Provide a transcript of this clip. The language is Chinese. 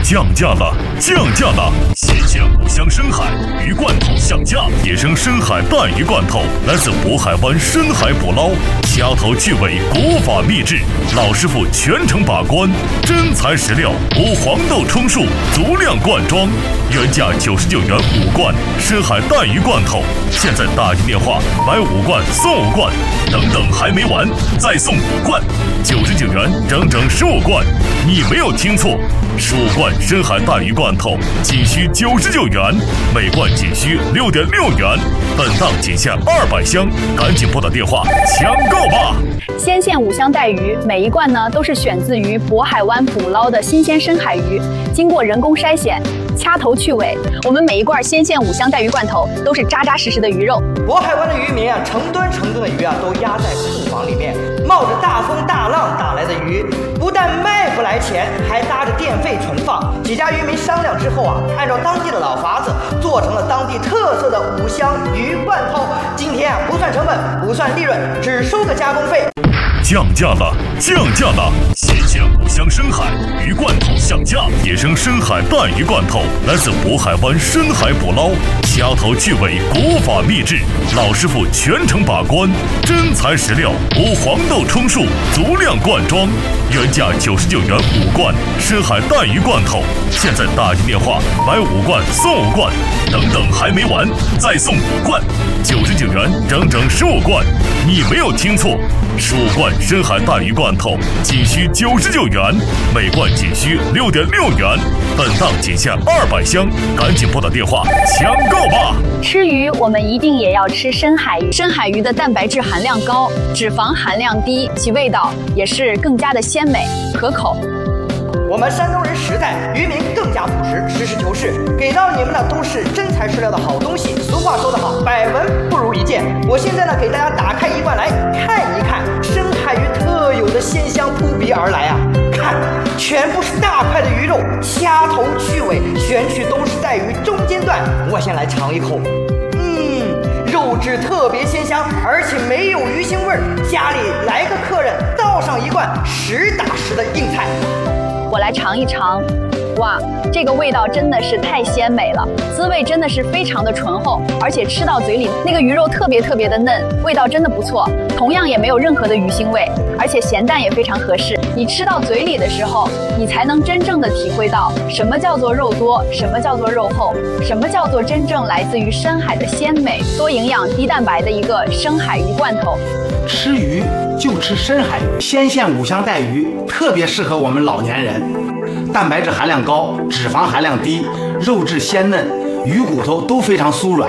降价了，降价了！新鲜五香深海鱼罐头降价，野生深海带鱼罐头来自渤海湾深海捕捞，掐头去尾，古法秘制，老师傅全程把关，真材实料，无黄豆充数，足量灌装，原价99元5罐深海带鱼罐头，现在打进电话买5罐送5罐，等等还没完，再送5罐，99元整整15罐，你没有听错，15罐深海带鱼罐头仅需99元，每罐仅需6.6元，本档仅限200箱，赶紧拨打电话抢购吧！ 鲜线五香带鱼，每一罐呢都是选自于渤海湾捕捞的新鲜深海鱼，经过人工筛选，掐头去尾。我们每一罐鲜线五香带鱼罐头都是扎扎实实的鱼肉。 渤海湾的渔民啊，成吨的鱼啊都压在库房里面，冒着大风大浪打来的鱼，不但卖不来钱，还搭着电费存放。几家渔民商量之后啊，按照当地的老法子，做成了当地特色的五香鱼罐头。今天啊，不算成本，不算利润，只收个加工费。 降价了，降价了！新鲜五香深海鱼罐头降价，野生深海带鱼罐头来自渤海湾深海捕捞，掐头去尾，古法秘制，老师傅全程把关，真材实料，无黄豆充数，足量灌装，原价99元5罐深海带鱼罐头，现在打进电话买5罐送5罐，等等还没完，再送5罐，99元整整15罐，你没有听错，15罐深海带鱼罐头仅需99元，每罐仅需6.6元，本档仅限200箱，赶紧拨打电话抢购吧！ 吃鱼我们一定也要吃深海鱼，深海鱼的蛋白质含量高，脂肪含量低，其味道也是更加的鲜美可口。 我们山东人实在，渔民更加朴实，实事求是，给到你们的都是真材实料的好东西。俗话说得好，百闻不如一见。我现在呢，给大家打开一罐来看一看深海鱼特有的鲜香扑鼻而来啊！看，全部是大块的鱼肉，掐头去尾，选取都是带鱼中间段。我先来尝一口，肉质特别鲜香，而且没有鱼腥味儿。家里来个客人，倒上一罐实打实的硬菜。 我来尝一尝，哇，这个味道真的是太鲜美了，滋味真的是非常的醇厚，而且吃到嘴里那个鱼肉特别的嫩，味道真的不错，同样也没有任何的鱼腥味，而且咸淡也非常合适。你吃到嘴里的时候，你才能真正的体会到什么叫做肉多，什么叫做肉厚，什么叫做真正来自于深海的鲜美、多营养、低蛋白的一个深海鱼罐头。 吃鱼就吃深海鱼，鲜线五香带鱼特别适合我们老年人，蛋白质含量高，脂肪含量低，肉质鲜嫩，鱼骨头都非常酥软，